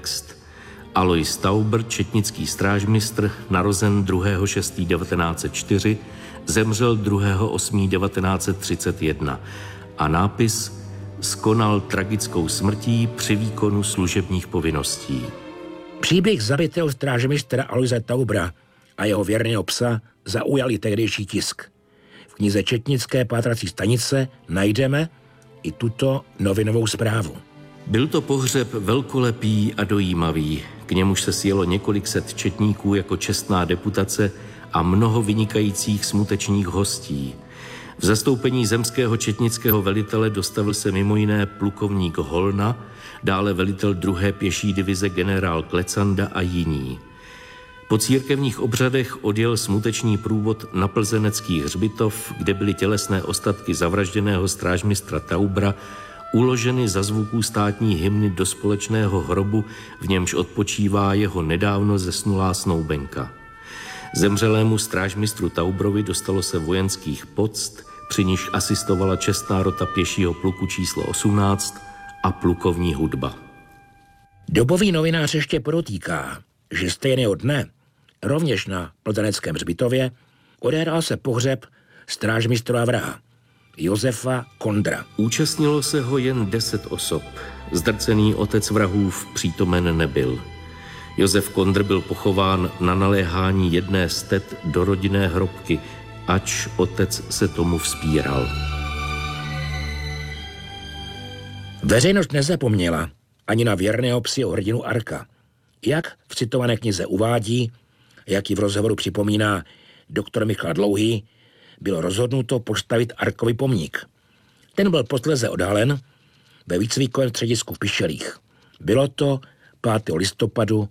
Alois Taubr, četnický strážmistr, narozen 2.6.1904, zemřel 2.8.1931 a nápis skonal tragickou smrtí při výkonu služebních povinností. Příběh zabitého strážmistra Aloise Taubra a jeho věrného psa zaujali tehdejší tisk. V knize Četnické pátrací stanice najdeme i tuto novinovou zprávu. Byl to pohřeb velkolepý a dojímavý, k němuž se sjelo několik set četníků jako čestná deputace a mnoho vynikajících smutečních hostí. V zastoupení zemského četnického velitele dostavil se mimo jiné plukovník Holna, dále velitel 2. pěší divize generál Klecanda a jiní. Po církevních obřadech odjel smutečný průvod na plzenecký hřbitov, kde byly tělesné ostatky zavražděného strážmistra Taubra uloženy za zvuků státní hymny do společného hrobu, v němž odpočívá jeho nedávno zesnulá snoubenka. Zemřelému strážmistru Taubrovi dostalo se vojenských poct, při níž asistovala čestná rota pěšího pluku číslo 18 a plukovní hudba. Dobový novinář ještě podotýká, že stejného dne, rovněž na plzeneckém hřbitově, odehrál se pohřeb strážmistrova vraha, Josefa Kondra. Účastnilo se ho jen 10 osob. Zdrcený otec vrahův přítomen nebyl. Josef Kondr byl pochován na naléhání jedné z tet do rodinné hrobky, ač otec se tomu vzpíral. Veřejnost nezapomněla ani na věrného psího hrdinu Arka. Jak v citované knize uvádí, jak ji v rozhovoru připomíná doktor Michal Dlouhý, bylo rozhodnuto postavit Arkovi pomník. Ten byl posléze odhalen ve výcvikovém středisku v Pišerích. Bylo to 5. listopadu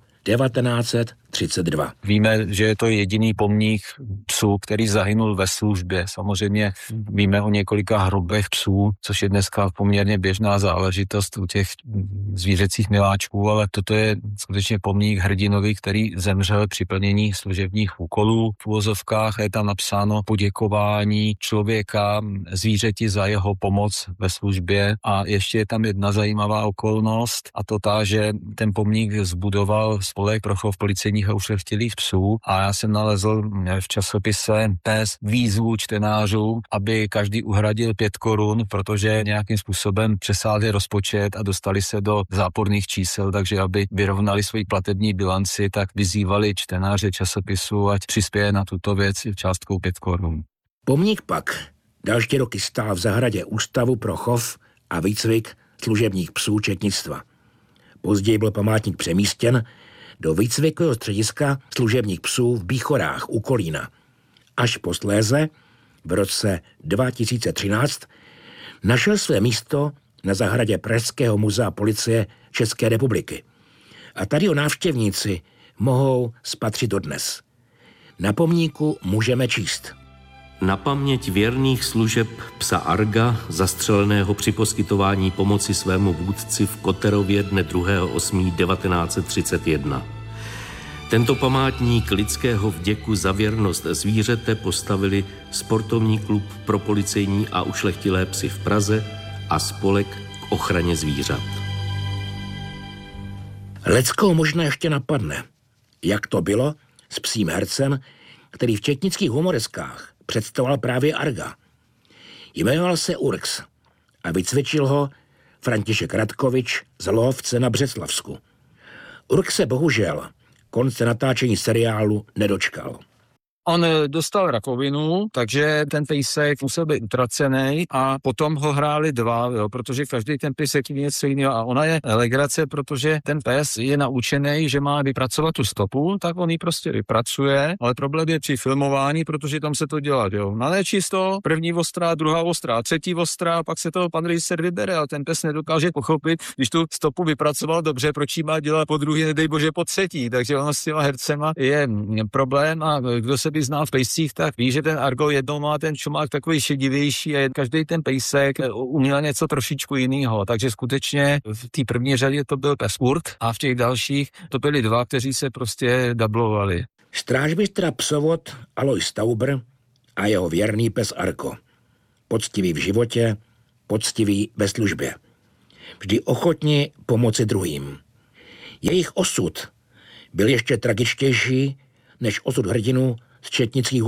1932. Víme, že je to jediný pomník psů, který zahynul ve službě. Samozřejmě víme o několika hrobech psů, což je dneska poměrně běžná záležitost u těch zvířecích miláčků, ale toto je skutečně pomník hrdinovi, který zemřel při plnění služebních úkolů. V uvozovkách je tam napsáno poděkování člověka zvířeti za jeho pomoc ve službě a ještě je tam jedna zajímavá okolnost a to ta, že ten pomník zbudoval spolek pro chov policejních a ušlechtilých psů a já jsem nalezl v časopise Pes výzvu čtenářů, aby každý uhradil 5 korun, protože nějakým způsobem přesáhli rozpočet a dostali se do záporných čísel, takže aby vyrovnali svoji platební bilanci, tak vyzývali čtenáře časopisu, ať přispěje na tuto věc částkou 5 korun. Pomník pak další roky stál v zahradě Ústavu pro chov a výcvik služebních psů četnictva. Později byl památník přemístěn do výcvikového střediska služebních psů v Bíchorách u Kolína. Až posléze, v roce 2013, našel své místo na zahradě Pražského muzea policie České republiky. A tady ho návštěvníci mohou spatřit dodnes. Na pomníku můžeme číst: Na paměť věrných služeb psa Arga, zastřeleného při poskytování pomoci svému vůdci v Koterově dne 2.8.1931. Tento památník lidského vděku za věrnost zvířete postavili Sportovní klub pro policejní a ušlechtilé psy v Praze a Spolek k ochraně zvířat. Leckou možná ještě napadne, jak to bylo s psím hercem, který v četnických humoreskách představoval právě Arga. Jmenoval se Urx a vycvičil ho František Radkovič z Lohovce na Břeclavsku. Urx se bohužel konce natáčení seriálu nedočkal. On dostal rakovinu, takže ten pejsek musel být utracený a potom ho hráli 2, protože každý ten pejsek je něco jiného a ona je legrace, protože ten pes je naučený, že má vypracovat tu stopu, tak on ji prostě vypracuje, ale problém je při filmování, protože tam se to dělat, na nečisto, první ostrá, druhá ostrá, třetí ostrá, pak se toho pan režisér vybere, ale ten pes nedokáže pochopit, když tu stopu vypracoval dobře, proč ji má dělat po druhý, nedej bože po třetí, takže ono s těma hercema je problém a kdo se by znal v pejscích, tak ví, že ten Argo jednou má ten čumák takový šedivější a každý ten pejsek uměl něco trošičku jiného. Takže skutečně v té první řadě to byl pes Urk a v těch dalších to byli 2, kteří se prostě dublovali. Strážmistra psovod Alois Taubr a jeho věrný pes Arko. Poctivý v životě, poctivý ve službě. Vždy ochotni pomoci druhým. Jejich osud byl ještě tragičtější než osud hrdinů z četnických